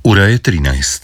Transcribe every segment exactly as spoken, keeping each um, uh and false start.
Ura je trinajst.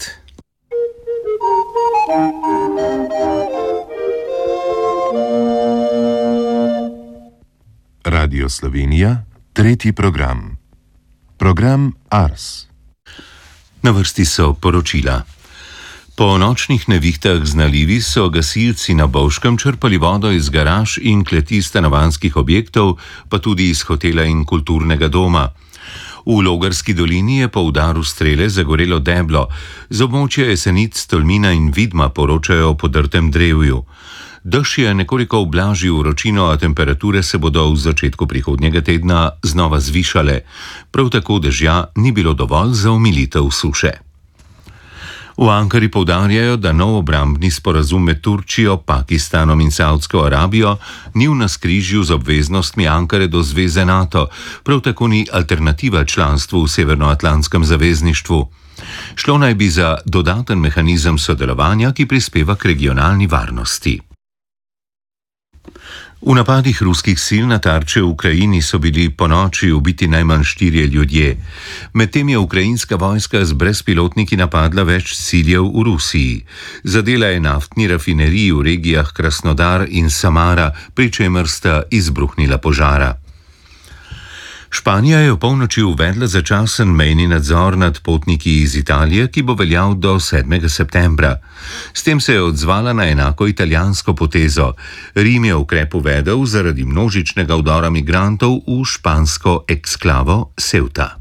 Radio Slovenija, tretji program. Program Ars. Na vrsti so poročila. Po nočnih nevihtah z nalivi so gasilci na Bovškem črpali vodo iz garaž in kleti stanovanjskih objektov, pa tudi iz hotela in kulturnega doma. V Logarski dolini je po udaru strele zagorelo deblo, z območja Jesenic, Tolmina in Vidma poročajo o podrtem drevju. Dež je nekoliko ublažil vročino, a temperature se bodo v začetku prihodnjega tedna znova zvišale. Prav tako dežja ni bilo dovolj za omilitev suše. V Ankari poudarjajo, da nov obrambni sporazum med Turčijo, Pakistanom in Savdsko Arabijo ni v navzkrižju z obveznostmi Ankare do zveze NATO, prav tako ni alternativa članstvu v Severnoatlantskem zavezništvu. Šlo naj bi za dodaten mehanizem sodelovanja, ki prispeva k regionalni varnosti. V napadih ruskih sil na tarče v Ukrajini so bili ponoči ubiti najmanj štirje ljudje. Medtem je ukrajinska vojska z brezpilotniki napadla več ciljev v Rusiji. Zadela je naftni rafineriji v regijah Krasnodar in Samara, pri čemer sta izbruhnila požara. Španija je v polnoči uvedla začasen mejni nadzor nad potniki iz Italije, ki bo veljal do sedmega septembra. S tem se je odzvala na enako italijansko potezo. Rim je ukrep uvedel zaradi množičnega vdora migrantov v špansko eksklavo Ceuta.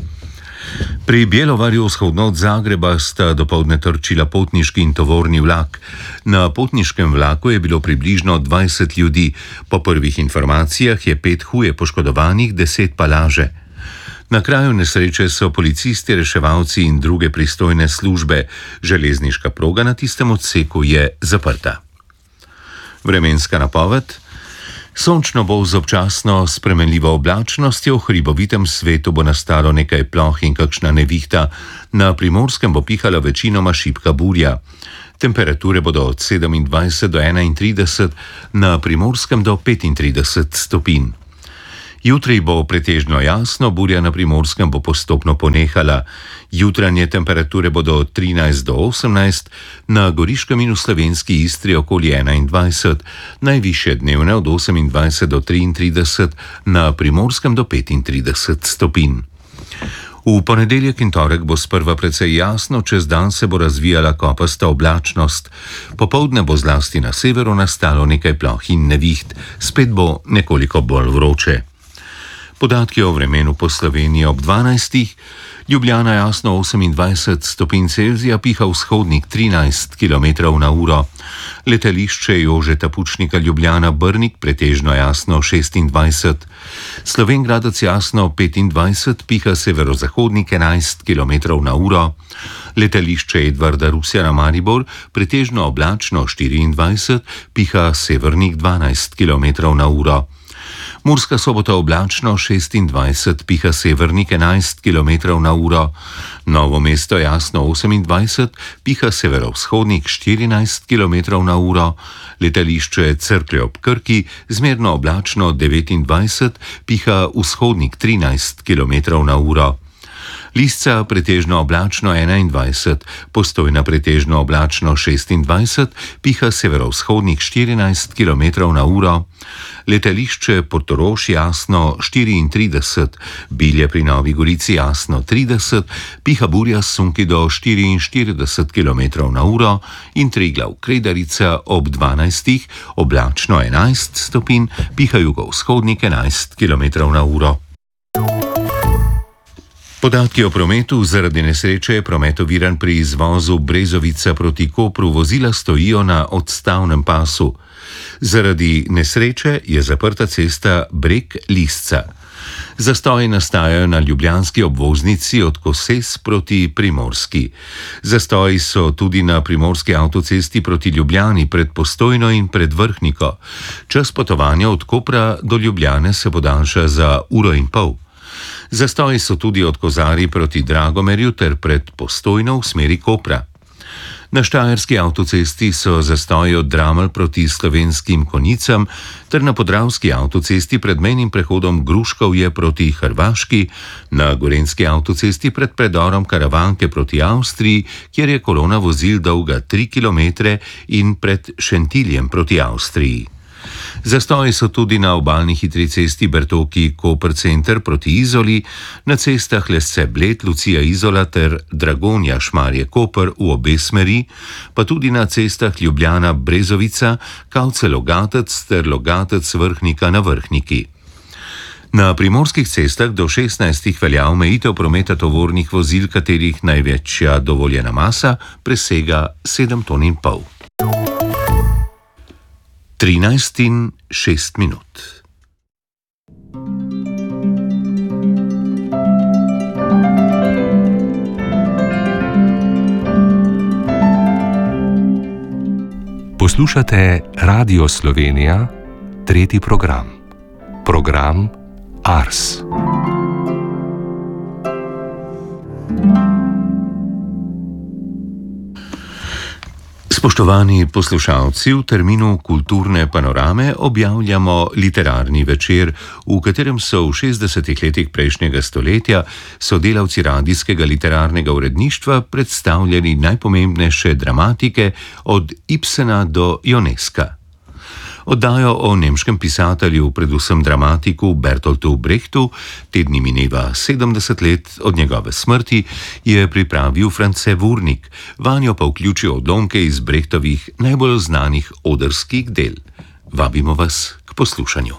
Pri Bjelovarju vzhodno od Zagreba sta dopoldne trčila potniški in tovorni vlak. Na potniškem vlaku je bilo približno dvajset ljudi. Po prvih informacijah je pet huje poškodovanih, deset pa laže. Na kraju nesreče so policisti, reševalci in druge pristojne službe. Železniška proga na tistem odseku je zaprta. Vremenska napoved. Sončno bo z občasno spremenljivo oblačnostjo, v hribovitem svetu bo nastalo nekaj ploh in kakšna nevihta, na Primorskem bo pihala večinoma šibka burja. Temperature bodo od sedemindvajset do enaintrideset, na Primorskem do petintrideset stopinj. Jutri bo pretežno jasno, burja na Primorskem bo postopno ponehala. Jutranje temperature bodo od trinajst do osemnajst, na Goriškem in v slovenski Istri okoli enaindvajset, najvišje dnevne od osemindvajset do triintrideset, na Primorskem do petintrideset stopinj. V ponedeljek in torek bo sprva precej jasno, čez dan se bo razvijala kopasta oblačnost. Popoldne bo zlasti na severu nastalo nekaj ploh in neviht, spet bo nekoliko bolj vroče. Podatki o vremenu po Sloveniji ob dvanajstih. Ljubljana jasno osemindvajset stopinj Celzija, piha vzhodnik trinajst kilometrov na uro. Letališče Jožeta Pučnika Ljubljana Brnik pretežno jasno šestindvajset. Slovenj Gradec jasno petindvajset, piha severozahodnik enajst kilometrov na uro. Letališče Edvarda Rusjana Maribor pretežno oblačno štiriindvajset, piha severnik dvanajst kilometrov na uro. Murska Sobota oblačno šestindvajset, piha severnik enajst kilometrov na uro. Novo mesto jasno osemindvajset, piha severovzhodnik štirinajst kilometrov na uro. Letališče Cerklje ob Krki zmerno oblačno devetindvajset, piha vzhodnik trinajst kilometrov na uro. Lisca pretežno oblačno enaindvajset, Postojna pretežno oblačno šestindvajset, piha severovzhodnik štirinajst kilometrov na uro. Letališče Portorož jasno štiriintrideset, Bilje pri Novi Gorici jasno trideset, piha burja s sunki do štiriinštirideset kilometrov na uro in Triglav Kredarica ob dvanajstih, oblačno enajst stopinj, piha jugovzhodnik enajst kilometrov na uro. Podatki o prometu. Zaradi nesreče je promet oviran pri izvozu Brezovica proti Kopru, vozila stojijo na odstavnem pasu. Zaradi nesreče je zaprta cesta Breg-Lisca. Zastoji nastajajo na ljubljanski obvoznici od Koses proti Primorski. Zastoji so tudi na primorski avtocesti proti Ljubljani pred Postojno in pred Vrhniko. Čas potovanja od Kopra do Ljubljane se podaljša za uro in pol. Zastoji so tudi od Kozarij proti Dragomerju ter pred Postojno v smeri Kopra. Na štajerski avtocesti so zastoji od Dramelj proti Slovenskim Konjicam ter na podravski avtocesti pred mejnim prehodom Gruškovje proti Hrvaški, na gorenjski avtocesti pred predorom Karavanke proti Avstriji, kjer je kolona vozil dolga tri kilometre, in pred Šentiljem proti Avstriji. Zastoji so tudi na obalni hitri cesti Bertoki Koper center proti Izoli, na cestah Lesce Bled, Lucija Izola ter Dragonja Šmarje Koper v obe smeri, pa tudi na cestah Ljubljana Brezovica, Kavce Logatec ter Logatec Vrhnika na Vrhniki. Na primorskih cestah do šestnajstih velja omejitev prometa tovornih vozil, katerih največja dovoljena masa presega sedem ton in pol. trinajst in šest minut. Poslušate Radio Slovenija, tretji program. Program Ars. Spoštovani poslušalci, v terminu Kulturne panorame objavljamo literarni večer, v katerem so v šestdesetih letih prejšnjega stoletja sodelavci radijskega literarnega uredništva predstavljali najpomembnejše dramatike od Ibsena do Ionesca. Oddajo o nemškem pisatelju, predvsem dramatiku Bertoltu Brechtu, te dni mineva sedemdeset let od njegove smrti, je pripravil France Vurnik, vanjo pa vključil odlomke iz Brechtovih najbolj znanih odrskih del. Vabimo vas k poslušanju.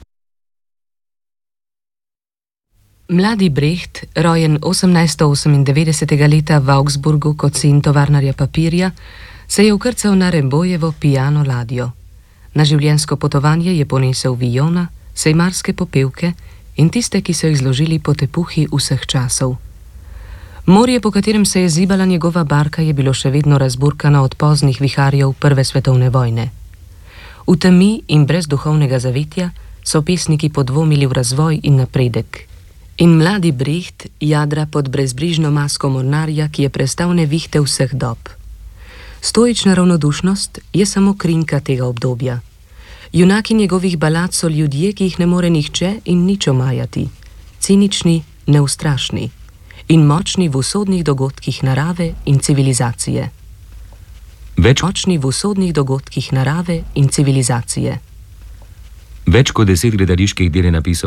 Mladi Brecht, rojen osemnajststo osemindevetdesetega leta v Augsburgu kot sin tovarnarja papirja, se je vkrcal na Rembojevo pijano ladjo. Na življenjsko potovanje je ponesel Vijona, sejmarske popevke in tiste, ki so jih zložili po tepuhi vseh časov. Morje, po katerem se je zibala njegova barka, je bilo še vedno razburkano od poznih viharjev prve svetovne vojne. V temi in brez duhovnega zavetja so pesniki podvomili v razvoj in napredek. In mladi Brecht jadra pod brezbrižno masko mornarja, ki je prestal nevihte vseh dob. Stoična ravnodušnost je samo krinka tega obdobja. Junaki njegovih balad so ljudje, ki jih ne more nihče in nič omajati, cinični, neustrašni in močni v usodnih dogodkih narave in civilizacije. Več močni v usodnih dogodkih narave in civilizacije. Več kot deset gledaliških del je napisal